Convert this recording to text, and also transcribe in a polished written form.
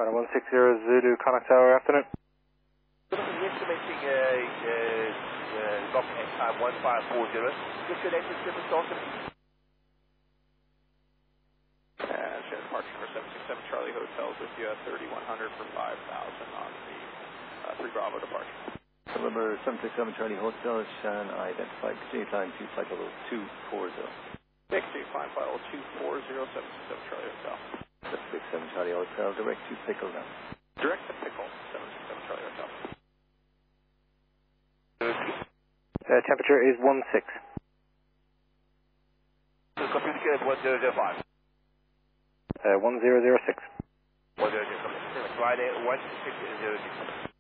Right, 160 Zulu, Connacht Tower, afternoon. Estimating lock at time 1540. Just good exit service also. Share departure for 767 Charlie Hotels with you at 3100 for 5,000 on the 3 Bravo departure. November 767 Charlie Hotel, Shan identified, continue climb to flight level 240. Continue climb flight level 240, 767 Charlie Hotel. 767 Charlie Hotel, direct to Pickle now. Direct to Pickle, 767 Charlie Hotel. Temperature is 16. Computer 1005. 1006. 1006. Friday 1606.